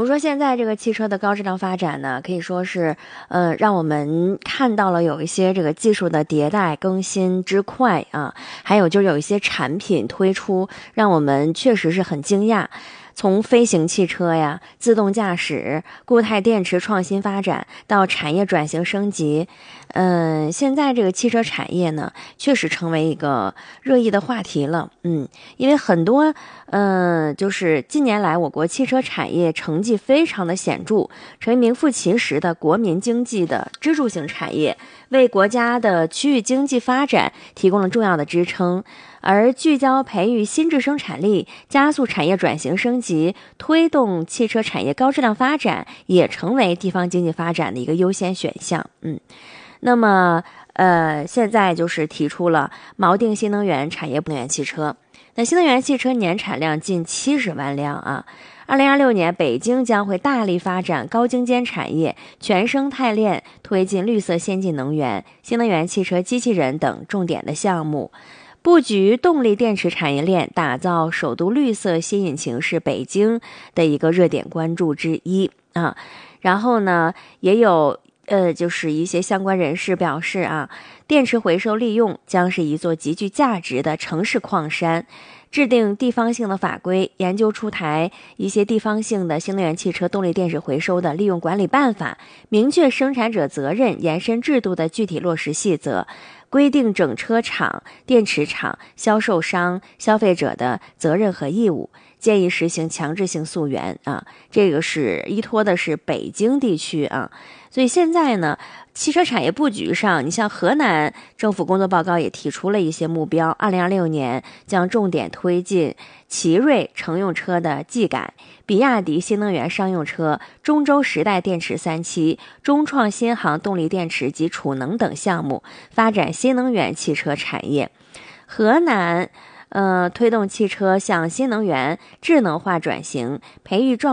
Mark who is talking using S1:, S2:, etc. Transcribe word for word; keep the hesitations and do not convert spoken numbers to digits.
S1: 说现在这个汽车的高质量发展呢，可以说是，呃，让我们看到了有一些这个技术的迭代更新之快啊，还有就是有一些产品推出，让我们确实是很惊讶。从飞行汽车呀、自动驾驶、固态电池创新发展到产业转型升级，嗯，现在这个汽车产业呢，确实成为一个热议的话题了。嗯，因为很多，嗯，就是近年来我国汽车产业成绩非常的显著，成为名副其实的国民经济的支柱型产业，为国家的区域经济发展提供了重要的支撑。而聚焦培育新质生产力，加速产业转型升级，推动汽车产业高质量发展，也成为地方经济发展的一个优先选项。嗯，那么呃，现在就是提出了锚定新能源产业，能源汽车。那新能源汽车年产量近七十万辆啊。二零二六年，北京将会大力发展高精尖产业、全生态链，推进绿色先进能源、新能源汽车、机器人等重点的项目。布局动力电池产业链，打造首都绿色新引擎是北京的一个热点关注之一啊。然后呢，也有呃，就是一些相关人士表示啊，电池回收利用将是一座极具价值的城市矿山。制定地方性的法规，研究出台一些地方性的新能源汽车动力电池回收的利用管理办法，明确生产者责任延伸制度的具体落实细则，规定整车厂、电池厂、销售商、消费者的责任和义务，建议实行强制性溯源啊。这个是依托的是北京地区啊，所以现在呢，汽车产业布局上，你像河南政府工作报告也提出了一些目标，二零二六年将重点推进奇瑞乘用车的技改，比亚迪新能源商用车、中州时代电池三期、中创新航动力电池及储能等项目，发展新能源汽车产业。河南呃，推动汽车向新能源智能化转型，培育壮